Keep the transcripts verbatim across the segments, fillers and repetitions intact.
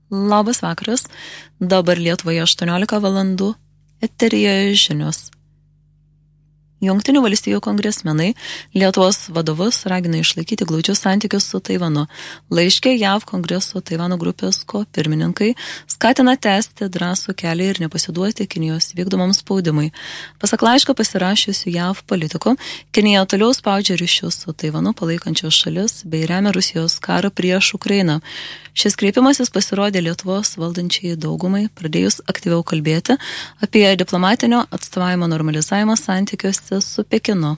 Labas vakaras, dabar Lietuvoje aštuoniolika valandų, eteryje žinios. Jungtinių valstijų kongresmenai Lietuvos vadovus ragina išlaikyti glaudžius santykius su Taivanu. Laiške J A V Kongreso Taivano grupės ko pirmininkai skatina tęsti drąsų kelią ir nepasiduoti Kinijos vykdomam spaudimui. Pasak laiško pasirašiusių J A V politikų, Kinija toliau spaudžia ryšius su Taivanu palaikančios šalis bei remia Rusijos karą prieš Ukrainą. Šis kreipimasis pasirodė Lietuvos valdančiai daugumai, pradėjus aktyviau kalbėti apie diplomatinio atstovavimo normalizavimą santykiuose su Pekinu.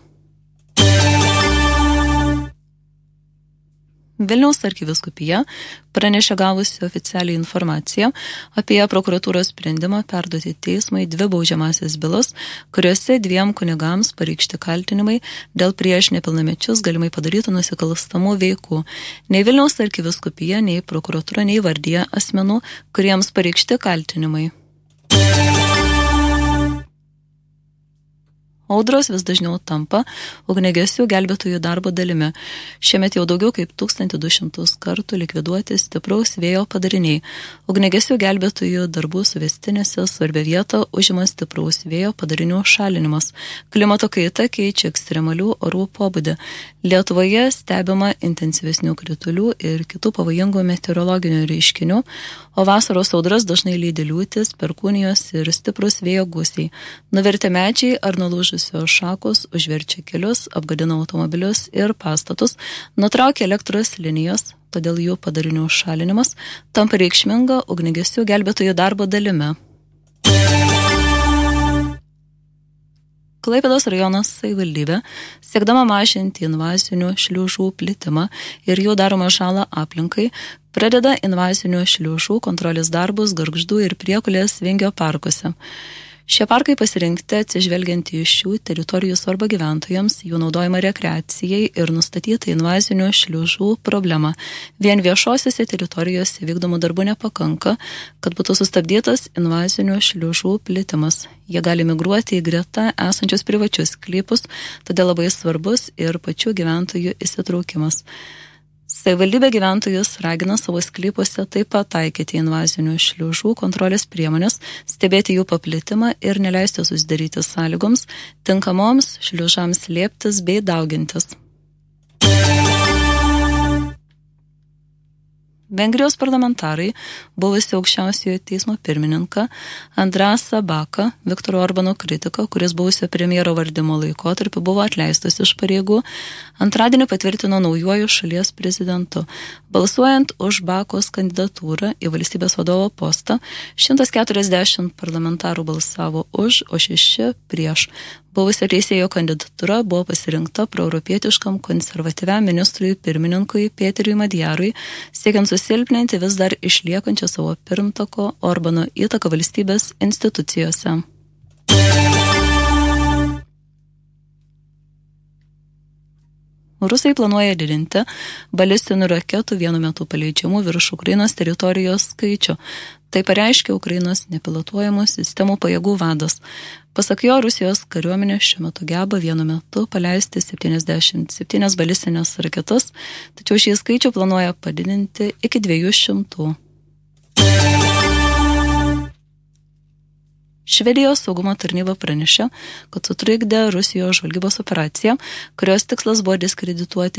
Vilniaus arkivyskupija pranešė gavusi oficialią informaciją apie prokuratūros sprendimą perduoti teismui dvi baudžiamąsias bylas, kuriuose dviem kunigams pareikšti kaltinimai dėl prieš nepilnamečius galimai padarytų nusikalstamų veikų. Nei Vilniaus arkivyskupija, nei prokuratūra neįvardija asmenų, kuriems pareikšti kaltinimai. Audros vis dažniau tampa ugniagesių gelbėtojų darbo dalimi. Šiemet jau daugiau kaip tūkstantį du šimtus kartų likviduoti stipraus vėjo padariniai. Ugniagesių gelbėtojų darbų suvestinėse svarbią vietą užima stipraus vėjo padarinių šalinimas. Klimato kaita keičia ekstremalių orų pobūdį. Lietuvoje stebima intensyvesnių kritulių ir kitų pavojingų meteorologinių reiškinių, o vasaros audras dažnai lydi liūtis, perkūnijos ir stiprus vėjo gūsiai. Nuvertę medžiai ar nulūžusios šakos užverčia kelius, apgadina automobilius ir pastatus, nutraukia elektros linijos, todėl jų padarinių šalinimas tampa reikšminga ugniagesių gelbėtojų darbo dalimi. Klaipėdos rajono savivaldybė, siekdama mažinti invazinių šliužų plitimą ir jų daromą žalą aplinkai, pradeda invazinių šliužų kontrolės darbus Gargždų ir Priekulės Vingio parkuose. Šie parkai pasirinkti atsižvelgiant į šių teritorijų svarbą gyventojams, jų naudojimą rekreacijai ir nustatytą invazinių šliužų problemą. Vien viešosiose teritorijose vykdomų darbų nepakanka, kad būtų sustabdytas invazinių šliužų plitimas. Jie gali migruoti į greta esančius privačius sklypus, todėl labai svarbus ir pačių gyventojų įsitraukimas. Savivaldybė gyventojus ragina savo sklypuose taip pat taikyti invazinių šliužų kontrolės priemonės, stebėti jų paplitimą ir neleisti susidaryti sąlygoms tinkamoms šliužams slėptis bei daugintis. Vengrijos parlamentarai buvusi aukščiausiojo teismo pirmininką Andrasą Baką, Viktoro Orbano kritiką, kuris buvusio premjero valdymo laikotarpiu buvo atleistas iš pareigų, antradienį patvirtino naujuoju šalies prezidentu. Balsuojant už Bakos kandidatūrą į valstybės vadovo postą, šimtas keturiasdešimt parlamentarų balsavo už, o šeši prieš. Buvusio teisėjo kandidatūra buvo pasirinkta proeuropietiškam konservatyviam ministrui pirmininkui Peteriui Madjarui, siekiant susilpninti vis dar išliekančią savo pirmtako Orbano įtaką valstybės institucijose. Rusai planuoja didinti balistinių raketų vienu metu paleidžiamų virš Ukrainos teritorijos skaičių. Tai pareiškė Ukrainos nepilotuojamų sistemų pajėgų vadas. Pasak jo, Rusijos kariuomenė šiuo metu geba vienu metu paleisti septyniasdešimt septynias balistinės raketas, tačiau šį skaičių planuoja padidinti iki dviejų šimtų. Švedijos saugumo tarnyba pranešė, kad sutrikdė Rusijos žvalgybos operaciją, kurios tikslas buvo diskredituoti